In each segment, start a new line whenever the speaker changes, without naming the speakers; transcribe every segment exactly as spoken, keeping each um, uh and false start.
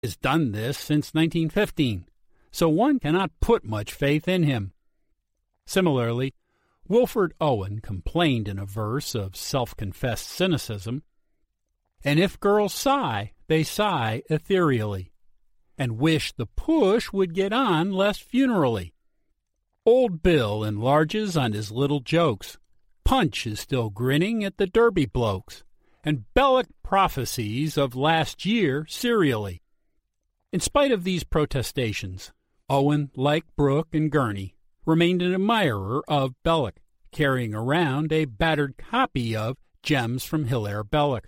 has done this since nineteen fifteen, so one cannot put much faith in him. Similarly, Wilfred Owen complained in a verse of self-confessed cynicism, "And if girls sigh, they sigh ethereally, and wish the push would get on less funerally. Old Bill enlarges on his little jokes. Punch is still grinning at the Derby blokes, and Belloc prophesies of last year serially." In spite of these protestations, Owen, like Brooke and Gurney, remained an admirer of Belloc, carrying around a battered copy of Gems from Hilaire Belloc.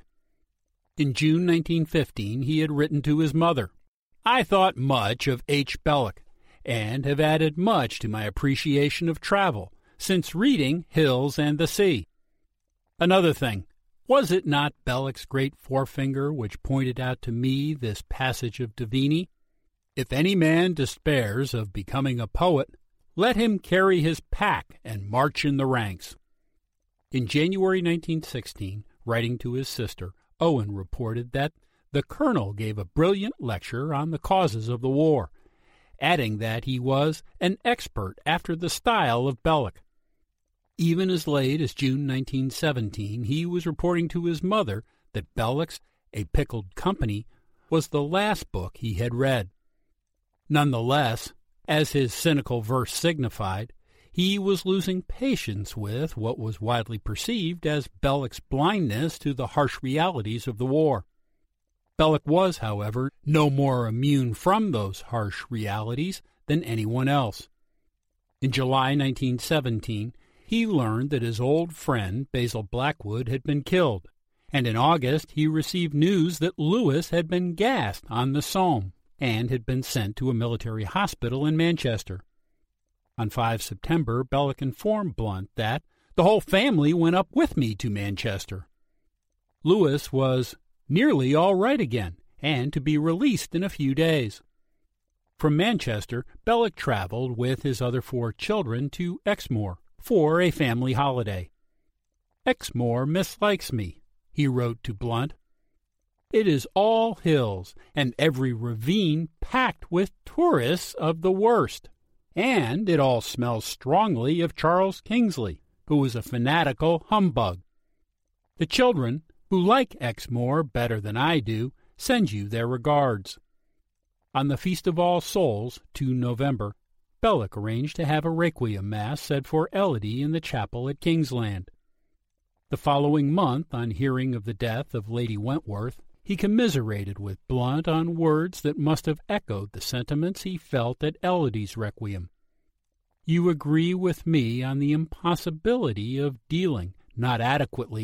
In June nineteen fifteen he had written to his mother, "I thought much of H. Belloc, and have added much to my appreciation of travel since reading Hills and the Sea. Another thing, was it not Belloc's great forefinger which pointed out to me this passage of Davini? If any man despairs of becoming a poet, let him carry his pack and march in the ranks." In January nineteen sixteen, writing to his sister, Owen reported that the colonel gave a brilliant lecture on the causes of the war, adding that he was an expert after the style of Belloc. Even as late as June nineteen seventeen, he was reporting to his mother that Belloc's A Pickled Company was the last book he had read. Nonetheless, as his cynical verse signified, he was losing patience with what was widely perceived as Belloc's blindness to the harsh realities of the war. Belloc was, however, no more immune from those harsh realities than anyone else. In July nineteen seventeen, he learned that his old friend Basil Blackwood had been killed, and in August he received news that Lewis had been gassed on the Somme and had been sent to a military hospital in Manchester. On the fifth of September, Belloc informed Blunt that the whole family went up with me to Manchester. Lewis was nearly all right again, and to be released in a few days. From Manchester, Belloc traveled with his other four children to Exmoor for a family holiday. "Exmoor mislikes me," he wrote to Blunt. "It is all hills, and every ravine packed with tourists of the worst. And it all smells strongly of Charles Kingsley, who is a fanatical humbug. The children, who like Exmoor better than I do, send you their regards." On the Feast of All Souls, the second of November, Belloc arranged to have a requiem mass said for Elodie in the chapel at Kingsland. The following month, on hearing of the death of Lady Wentworth, he commiserated with Blunt on words that must have echoed the sentiments he felt at Elodie's requiem. "You agree with me on the impossibility of dealing not adequately